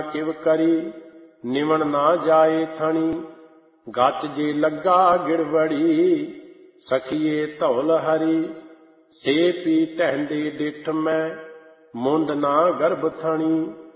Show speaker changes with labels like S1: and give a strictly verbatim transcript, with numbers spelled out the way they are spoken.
S1: ਕਿਵ ਕਰੀ ਨਿਵਣ ਨਾ ਜਾਏ ਥਣੀ। ਗੱਚ ਜੇ ਲੱਗਾ ਗਿੜਵੜੀ ਸਖੀਏ ਧੌਲ ਹਰੀ। ਸੇ ਪੀ ਧੈਂਦੇ ਡਿੱਠ ਮੈਂ ਮੁੰਦ ਨਾ ਗਰਭ ਥਣੀ।